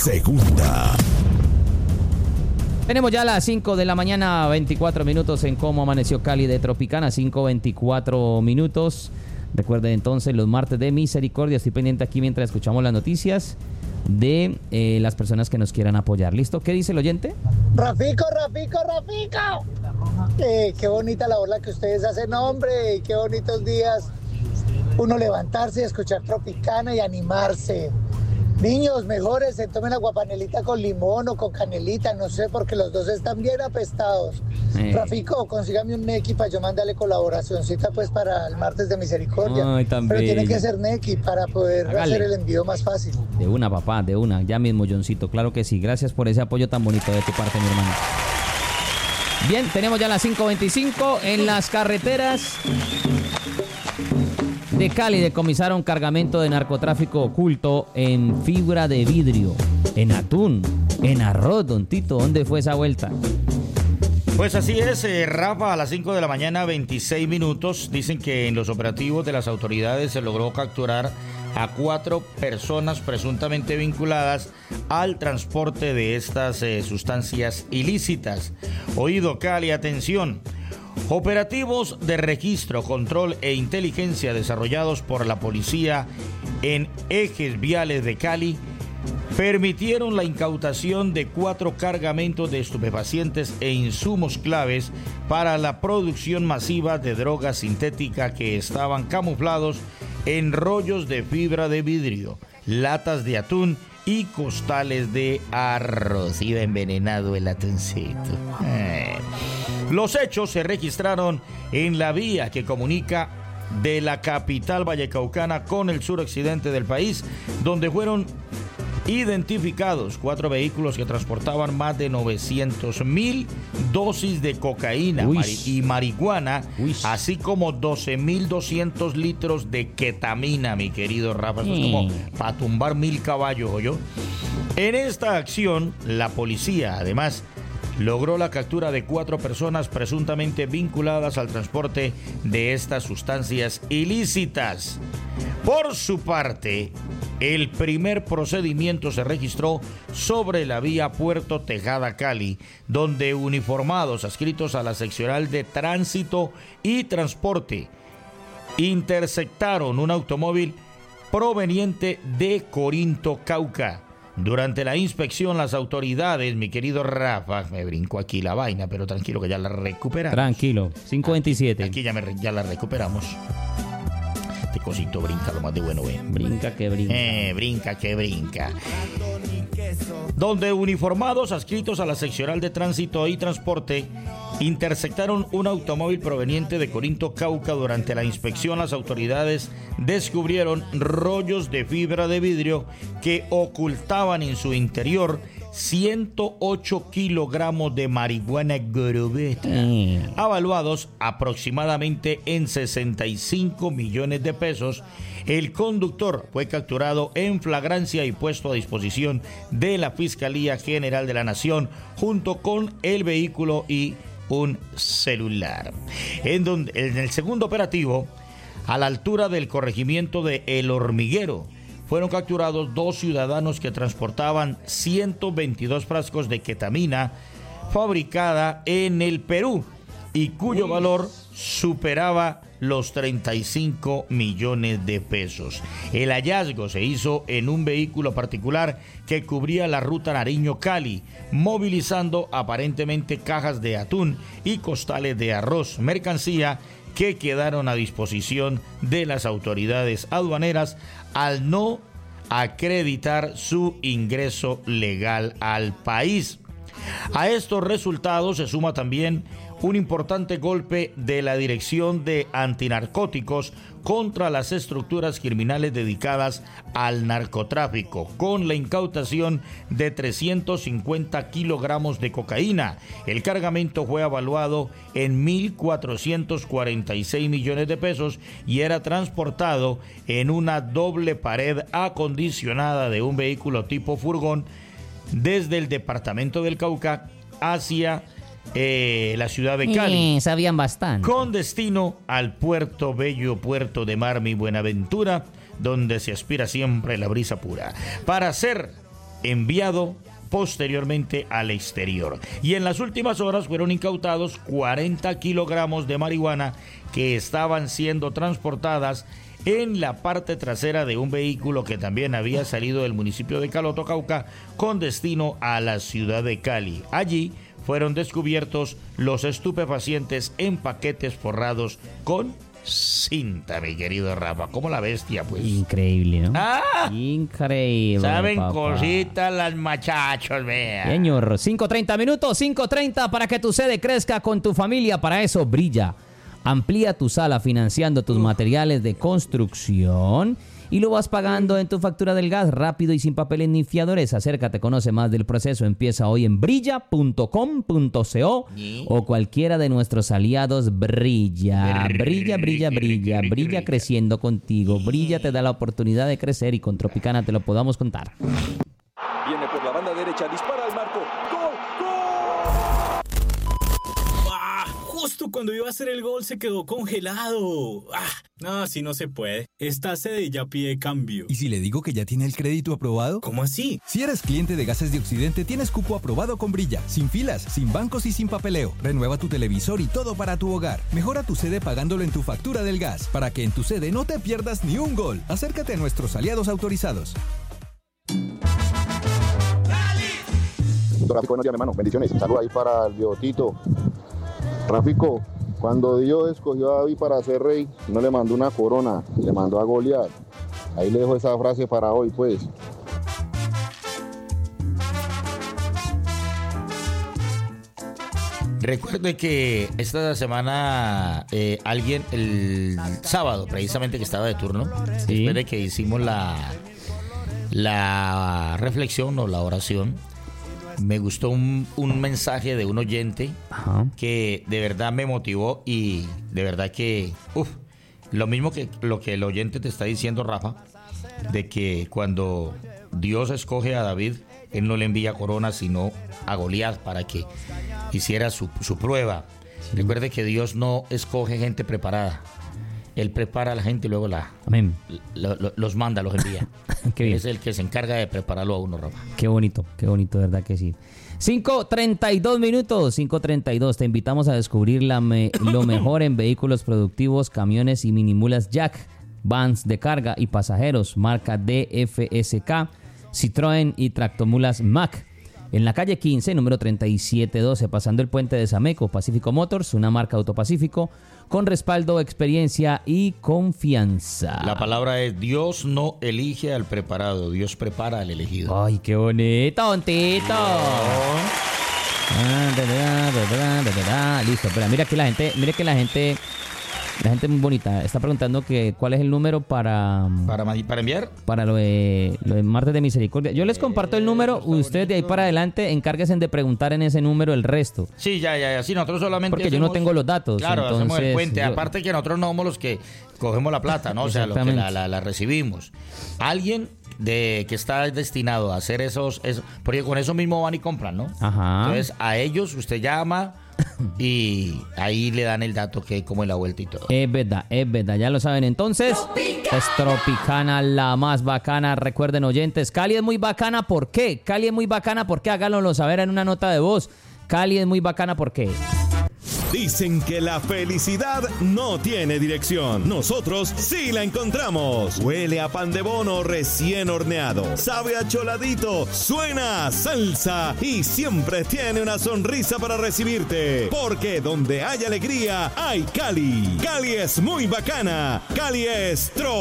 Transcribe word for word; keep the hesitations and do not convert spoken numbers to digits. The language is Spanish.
Segunda. Tenemos ya las cinco de la mañana, veinticuatro minutos en Cómo Amaneció Cali de Tropicana, cinco veinticuatro minutos. Recuerden entonces los martes de misericordia. Estoy pendiente aquí mientras escuchamos las noticias de eh, las personas que nos quieran apoyar. ¿Listo? ¿Qué dice el oyente? Rafico, Rafico, Rafico. Eh, qué bonita la la que ustedes hacen, hombre. Qué bonitos días. Uno levantarse y escuchar Tropicana y animarse. Niños, mejores, se tomen agua panelita con limón o con canelita, no sé, porque los dos están bien apestados. Eh. Rafico, consígame un Nequi para yo mandarle colaboracioncita pues para el martes de misericordia. Ay, pero tiene que ser Nequi para poder Hágale. hacer el envío más fácil. De una, papá, de una, ya mismo, Johncito, claro que sí. Gracias por ese apoyo tan bonito de tu parte, mi hermano. Bien, tenemos ya las cinco veinticinco en las carreteras de Cali. Decomisaron cargamento de narcotráfico oculto en fibra de vidrio, en atún, en arroz. Don Tito, ¿dónde fue esa vuelta? Pues así es, eh, Rafa, a las cinco de la mañana, veintiséis minutos. Dicen que en los operativos de las autoridades se logró capturar a cuatro personas presuntamente vinculadas al transporte de estas eh, sustancias ilícitas. Oído Cali, atención. Operativos de registro, control e inteligencia desarrollados por la policía en ejes viales de Cali permitieron la incautación de cuatro cargamentos de estupefacientes e insumos claves para la producción masiva de droga sintética que estaban camuflados en rollos de fibra de vidrio, latas de atún y costales de arroz. Iba envenenado el atuncito. Eh. Los hechos se registraron en la vía que comunica de la capital vallecaucana con el suroccidente del país, donde fueron identificados cuatro vehículos que transportaban más de novecientos mil dosis de cocaína mari- y marihuana, Uy. así como doce mil doscientos litros de ketamina, mi querido Rafa. Eso mm. es como para tumbar mil caballos, ¿oyó? En esta acción, la policía, además, logró la captura de cuatro personas presuntamente vinculadas al transporte de estas sustancias ilícitas. Por su parte, el primer procedimiento se registró sobre la vía Puerto Tejada-Cali, donde uniformados adscritos a la seccional de Tránsito y Transporte interceptaron un automóvil proveniente de Corinto, Cauca. Durante la inspección, las autoridades, mi querido Rafa, me brinco aquí la vaina, pero tranquilo que ya la recuperamos. Tranquilo, cinco veintisiete. Aquí, aquí ya, me, ya la recuperamos. Este cosito brinca lo más de bueno, ¿eh? Brinca que brinca. Eh, brinca que brinca. Donde uniformados adscritos a la seccional de Tránsito y Transporte interceptaron un automóvil proveniente de Corinto, Cauca. Durante la inspección, las autoridades descubrieron rollos de fibra de vidrio que ocultaban en su interior ciento ocho kilogramos de marihuana gorobeta, mm. avaluados aproximadamente en sesenta y cinco millones de pesos. El conductor fue capturado en flagrancia y puesto a disposición de la Fiscalía General de la Nación junto con el vehículo y un celular. En, donde, en el segundo operativo, a la altura del corregimiento de El Hormiguero, fueron capturados dos ciudadanos que transportaban ciento veintidós frascos de ketamina fabricada en el Perú y cuyo valor superaba los treinta y cinco millones de pesos. El hallazgo se hizo en un vehículo particular que cubría la ruta Nariño-Cali, movilizando aparentemente cajas de atún y costales de arroz, mercancía que quedaron a disposición de las autoridades aduaneras al no acreditar su ingreso legal al país. A estos resultados se suma también un importante golpe de la Dirección de Antinarcóticos contra las estructuras criminales dedicadas al narcotráfico, con la incautación de trescientos cincuenta kilogramos de cocaína. El cargamento fue evaluado en mil cuatrocientos cuarenta y seis millones de pesos y era transportado en una doble pared acondicionada de un vehículo tipo furgón desde el departamento del Cauca hacia Eh, la ciudad de Cali. Eh, sabían bastante. Con destino al puerto bello, puerto de mar, mi Buenaventura, donde se aspira siempre la brisa pura. Para hacer enviado posteriormente al exterior. Y en las últimas horas fueron incautados cuarenta kilogramos de marihuana que estaban siendo transportadas en la parte trasera de un vehículo que también había salido del municipio de Caloto, Cauca, con destino a la ciudad de Cali. Allí fueron descubiertos los estupefacientes en paquetes forrados con cinta, mi querido Rafa. ¿Cómo la bestia, pues? Increíble, ¿no? ¡Ah! Increíble. Saben papá. Cositas las machachos, vea. Señor, cinco treinta minutos, cinco treinta para que tu sede crezca con tu familia. Para eso brilla. Amplía tu sala financiando tus materiales de construcción y lo vas pagando en tu factura del gas rápido y sin papeles ni fiadores. Acércate, conoce más del proceso. Empieza hoy en brilla punto com punto co o cualquiera de nuestros aliados. Brilla, brilla, brilla, brilla, brilla creciendo contigo. Brilla te da la oportunidad de crecer y con Tropicana te lo podamos contar. Viene por la banda derecha, dispara al marco. ¡Gol! ¡Gol! Justo cuando iba a hacer el gol se quedó congelado. Ah, no, así no se puede. Esta sede ya pide cambio. ¿Y si le digo que ya tiene el crédito aprobado? ¿Cómo así? Si eres cliente de Gases de Occidente, tienes cupo aprobado con Brilla. Sin filas, sin bancos y sin papeleo. Renueva tu televisor y todo para tu hogar. Mejora tu sede pagándolo en tu factura del gas, para que en tu sede no te pierdas ni un gol. Acércate a nuestros aliados autorizados. Rafico, buenos días, mi hermano. Bendiciones. Saludos ahí para el biotito. Rafico, cuando Dios escogió a David para ser rey, no le mandó una corona, le mandó a Goliat. Ahí le dejo esa frase para hoy, pues. Recuerde que esta semana eh, alguien, el sábado precisamente que estaba de turno, Sí. después de que hicimos la, la reflexión o la oración, me gustó un, un mensaje de un oyente Ajá. que de verdad me motivó y de verdad que, uff, lo mismo que lo que el oyente te está diciendo, Rafa, de que cuando Dios escoge a David, él no le envía corona, sino a Goliat para que hiciera su, su prueba. Sí. Recuerde que Dios no escoge gente preparada. Él prepara a la gente y luego la, Amén. lo, lo, los manda, los envía. Qué bien. Es el que se encarga de prepararlo a uno, Rafa. Qué bonito, qué bonito, de verdad que sí. cinco treinta y dos minutos, cinco treinta y dos. Te invitamos a descubrir la me, lo mejor en vehículos productivos, camiones y minimulas Jack, vans de carga y pasajeros, marca D F S K, Citroën y tractomulas Mack. En la calle quince, número treinta y siete doce, pasando el puente de Sameco, Pacífico Motors, una marca Autopacífico, con respaldo, experiencia y confianza. La palabra es: Dios no elige al preparado, Dios prepara al elegido. ¡Ay, qué bonito, tontito! Listo, espera, mira que la gente, mira que la gente, la gente muy bonita está preguntando que cuál es el número para para, para enviar para lo de, lo de Martes de Misericordia. Yo les comparto el número, ustedes de ahí para adelante encárguense de preguntar en ese número el resto. Sí, ya, ya, ya. Sí, nosotros solamente porque hacemos, yo no tengo los datos. Claro, entonces, hacemos el puente. yo, Aparte que nosotros no somos los que cogemos la plata, ¿no? O sea, los que la, la, la recibimos. Alguien de que está destinado a hacer esos, esos, porque con eso mismo van y compran, ¿no? Ajá. Entonces, a ellos usted llama y ahí le dan el dato que como es la vuelta y todo. Es verdad, es verdad, ya lo saben. Entonces, Tropicana. Es Tropicana la más bacana. Recuerden, oyentes, Cali es muy bacana. ¿Por qué? Cali es muy bacana. ¿Por qué? Háganlo saber en una nota de voz. Cali es muy bacana. ¿Por qué? Dicen que la felicidad no tiene dirección. Nosotros sí la encontramos. Huele a pan de bono recién horneado. Sabe a choladito. Suena a salsa. Y siempre tiene una sonrisa para recibirte. Porque donde hay alegría, hay Cali. Cali es muy bacana. Cali es Tro.